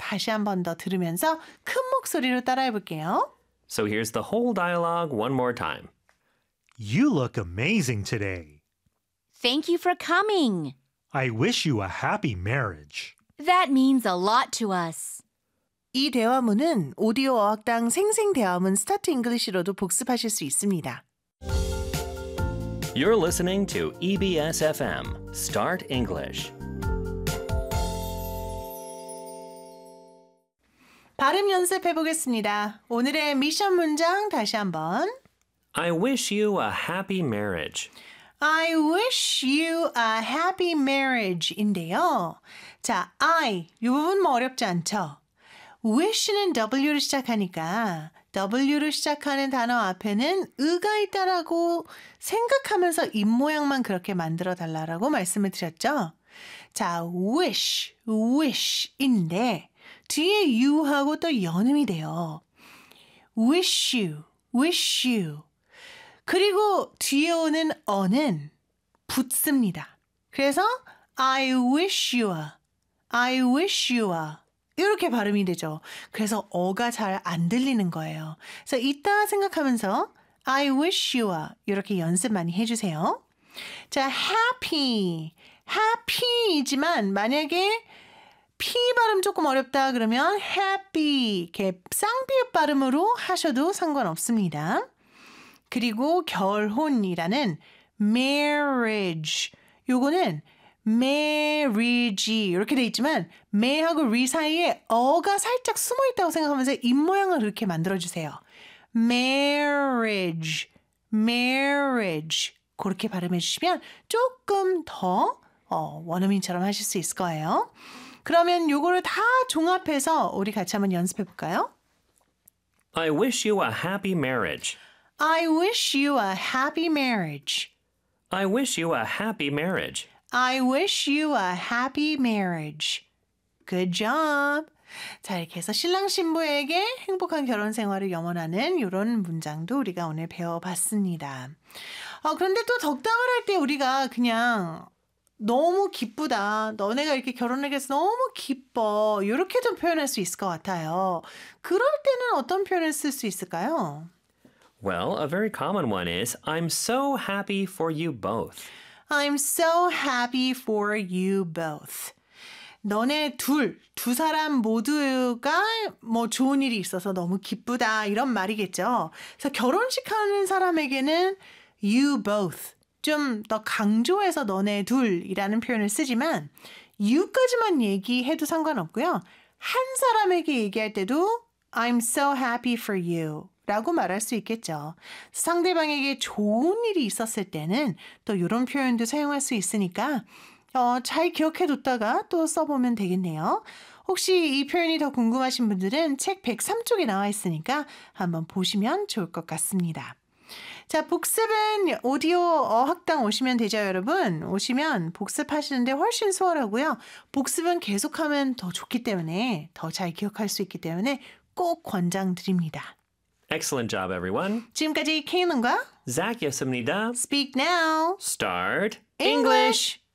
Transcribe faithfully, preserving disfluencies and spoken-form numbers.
다시 한 번 더 들으면서 큰 목소리로 따라해 볼게요. So here's the whole dialogue one more time. You look amazing today. Thank you for coming. I wish you a happy marriage. That means a lot to us. 이 대화문은 오디오 어학당 생생 대화문 스타트 잉글리시로도 복습하실 수 있습니다. You're listening to E B S F M, Start English. 발음 연습해 보겠습니다. 오늘의 미션 문장 다시 한번. I wish you a happy marriage. I wish you a happy marriage인데요. 자, I 이 부분 뭐 어렵지 않죠? wish는 W로 시작하니까 W로 시작하는 단어 앞에는 의가 있다라고 생각하면서 입모양만 그렇게 만들어 달라고 말씀을 드렸죠. 자, wish, wish인데 뒤에 you하고 또 연음이 돼요. wish you, wish you. 그리고 뒤에 오는 어는 붙습니다. 그래서 I wish you a, I wish you a 이렇게 발음이 되죠. 그래서 어가 잘 안 들리는 거예요. 그래서 이따 생각하면서 I wish you a 이렇게 연습 많이 해주세요. 자, happy, happy이지만 만약에 P 발음 조금 어렵다 그러면 happy 이렇게 쌍비읍 발음으로 하셔도 상관없습니다. 그리고 결혼이라는 marriage 요거는 marriage 이렇게 돼 있지만 매하고 리 사이에 어가 살짝 숨어 있다고 생각하면서 입모양을 이렇게 만들어주세요. marriage, marriage 그렇게 발음해 주시면 조금 더 어, 원어민처럼 하실 수 있을 거예요. 그러면 요거를 다 종합해서 우리 같이 한번 연습해 볼까요? I wish you a happy marriage. I wish you a happy marriage. I wish you a happy marriage. I wish you a happy marriage. Good job. 자, 이렇게 해서 신랑 신부에게 행복한 결혼 생활을 염원하는 이런 문장도 우리가 오늘 배워봤습니다. 어, 그런데 또 덕담을 할 때 우리가 그냥 너무 기쁘다. 너네가 이렇게 결혼하게 해서 너무 기뻐. 이렇게 좀 표현할 수 있을 것 같아요. 그럴 때는 어떤 표현을 쓸 수 있을까요? Well, a very common one is, I'm so happy for you both. I'm so happy for you both. 너네 둘, 두 사람 모두가 뭐 좋은 일이 있어서 너무 기쁘다 이런 말이겠죠. 그래서 결혼식 하는 사람에게는 you both 좀 더 강조해서 너네 둘이라는 표현을 쓰지만 you까지만 얘기해도 상관없고요. 한 사람에게 얘기할 때도 I'm so happy for you 라고 말할 수 있겠죠. 상대방에게 좋은 일이 있었을 때는 또 이런 표현도 사용할 수 있으니까 어, 잘 기억해뒀다가 또 써보면 되겠네요. 혹시 이 표현이 더 궁금하신 분들은 책 백삼 쪽에 나와 있으니까 한번 보시면 좋을 것 같습니다. 자, 복습은 오디오 어학당 오시면 되죠, 여러분. 오시면 복습하시는데 훨씬 수월하고요. 복습은 계속하면 더 좋기 때문에 더 잘 기억할 수 있기 때문에 꼭 권장드립니다. Excellent job, everyone. 지금까지 케이런과 Zach였습니다. Speak Now, Start English!